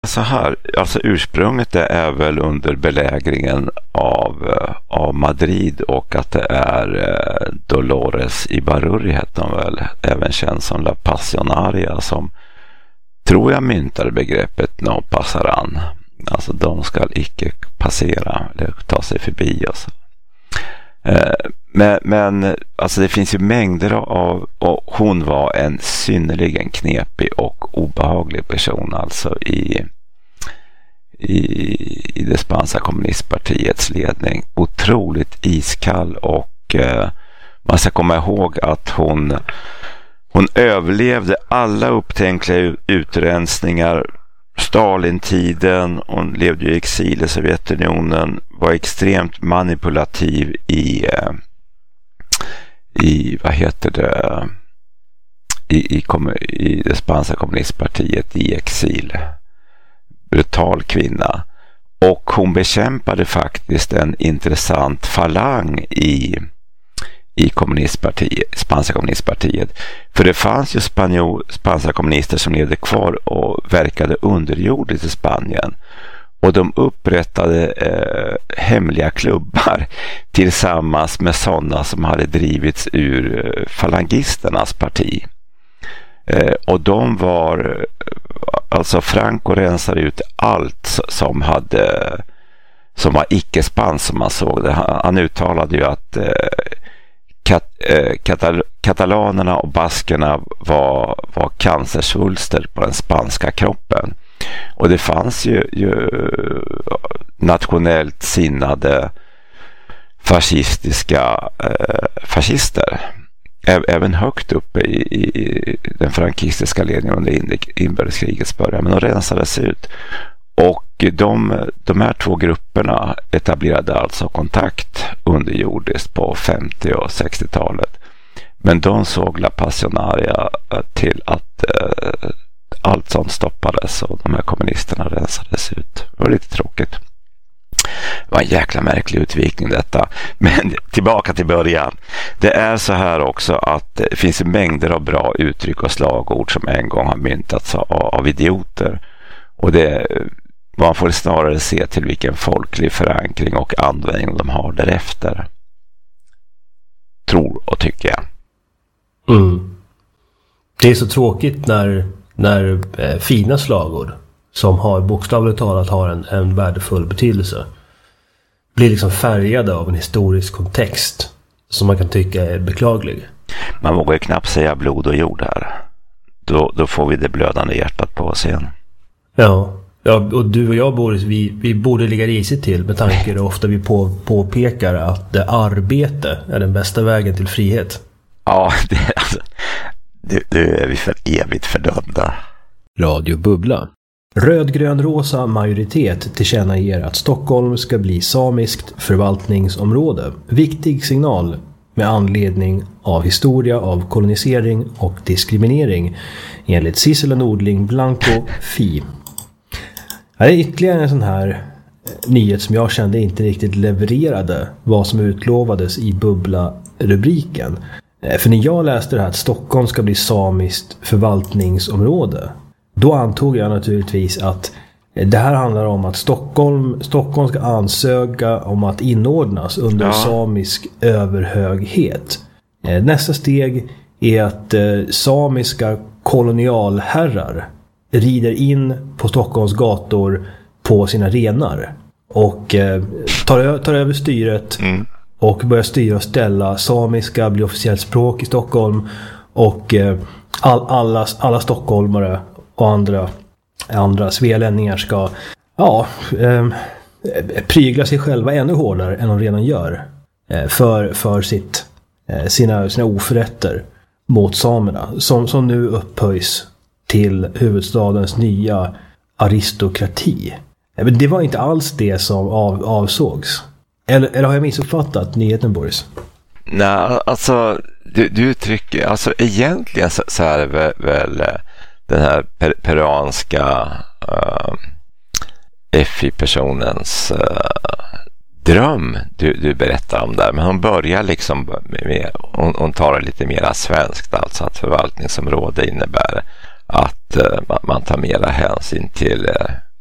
Så här, alltså ursprunget är väl under belägringen av Madrid, och att det är Dolores Ibarruri hette hon väl, även känd som La Passionaria, som tror jag myntade begreppet no passaran. Alltså de ska icke passera eller ta sig förbi oss. Men alltså det finns ju mängder av, och hon var en synnerligen knepig och obehaglig person alltså i det spanska kommunistpartiets ledning. Otroligt iskall, och man ska komma ihåg att hon överlevde alla upptänkliga utrensningar, Stalintiden, hon levde i exil i Sovjetunionen, var extremt manipulativ i det spanska kommunistpartiet i exil. Brutal kvinna. Och hon bekämpade faktiskt en intressant falang i spanska kommunistpartiet. För det fanns ju spanska kommunister som levde kvar och verkade underjordiskt i Spanien. Och de upprättade hemliga klubbar tillsammans med sådana som hade drivits ur falangisternas parti. Och de var, alltså Franco rensade ut allt som var icke-spanskt, som man såg det. Han uttalade ju att katalanerna och baskerna var cancersvulster på den spanska kroppen. Och det fanns ju nationellt sinnade fascister även högt uppe i den frankistiska ledningen under inbördeskrigets början, men de rensades ut. Och de här två grupperna etablerade alltså kontakt underjordiskt på 50- och 60-talet. Men de såg La Passionaria till att allt sånt stoppades, och de här kommunisterna rensades ut. Det var lite tråkigt. Det var en jäkla märklig utvikning detta. Men tillbaka till början. Det är så här också att det finns mängder av bra uttryck och slagord som en gång har myntats av idioter. Och man får snarare se till vilken folklig förankring och användning de har därefter. Tror och tycker jag. Mm. Det är så tråkigt när fina slagord som har bokstavligt talat har en värdefull betydelse blir liksom färgade av en historisk kontext som man kan tycka är beklaglig. Man vågar ju knappt säga blod och jord här. Då får vi det blödande hjärtat på oss igen. Ja, och du och jag, Boris, vi borde ligga risigt till med tanke på ofta vi påpekar att arbete är den bästa vägen till frihet. Ja, det är vi för evigt fördömda. Radio Bubbla. Rödgrön-rosa majoritet tillkännager att Stockholm ska bli samiskt förvaltningsområde. Viktig signal med anledning av historia av kolonisering och diskriminering enligt Sissela Nordling Blanco Fi. Det är ytterligare en sån här nyhet som jag kände inte riktigt levererade vad som utlovades i Bubbla-rubriken. För när jag läste det här att Stockholm ska bli samiskt förvaltningsområde, då antog jag naturligtvis att det här handlar om att Stockholm ska ansöka om att inordnas under samisk överhöghet. Nästa steg är att samiska kolonialherrar rider in på Stockholms gator på sina renar och tar över styret och börjar styra och ställa. Samiska blir officiellt språk i Stockholm, och alla stockholmare och andra svealänningar ska prygla sig själva ännu hårdare än de redan gör för sina oförrätter mot samerna som nu upphöjs till huvudstadens nya aristokrati. Men det var inte alls det som avsågs. Eller har jag missuppfattat nyheten, Boris? Nej, alltså du uttrycker, alltså egentligen så är det väl den här peruanska FI-personens dröm du berättar om där. Men hon börjar liksom hon tar det lite mer svenskt, alltså att förvaltningsområde innebär att man tar mera hänsyn till